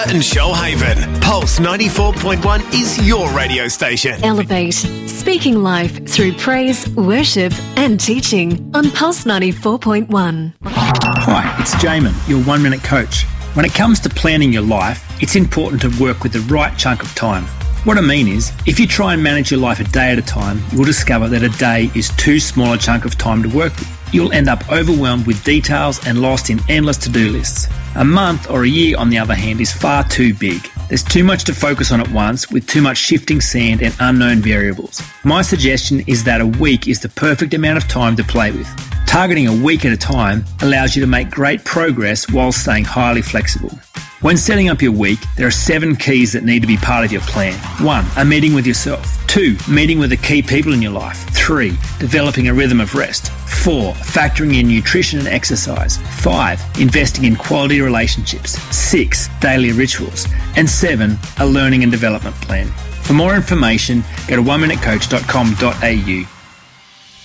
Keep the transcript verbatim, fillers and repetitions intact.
And Shoalhaven, Pulse ninety-four point one is your radio station. Elevate, speaking life through praise, worship and teaching on Pulse ninety-four point one. Hi, it's Jamin, your one-minute coach. When it comes to planning your life, it's important to work with the right chunk of time. What I mean is, if you try and manage your life a day at a time, you'll discover that a day is too small a chunk of time to work with. You'll end up overwhelmed with details and lost in endless to-do lists. A month or a year, on the other hand, is far too big. There's too much to focus on at once with too much shifting sand and unknown variables. My suggestion is that a week is the perfect amount of time to play with. Targeting a week at a time allows you to make great progress while staying highly flexible. When setting up your week, there are seven keys that need to be part of your plan. One, a meeting with yourself. Two, meeting with the key people in your life. Three, developing a rhythm of rest. Four, factoring in nutrition and exercise. Five, investing in quality relationships. Six, daily rituals. And seven, a learning and development plan. For more information, go to one minute coach dot com dot a u.